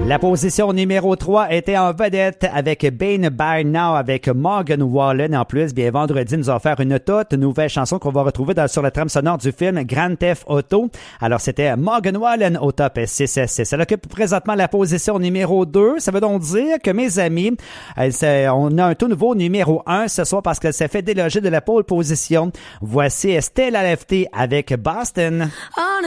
La position numéro 3 était en vedette avec Bane by Now avec Morgan Wallen. En plus, bien vendredi, nous a offert une toute nouvelle chanson qu'on va retrouver sur la trame sonore du film Grand Theft Auto. Alors, c'était Morgan Wallen au top 6. Elle occupe présentement la position numéro 2. Ça veut donc dire que, mes amis, on a un tout nouveau numéro 1 ce soir parce qu'elle s'est fait déloger de la pole position. Voici Stella Lefty avec Boston.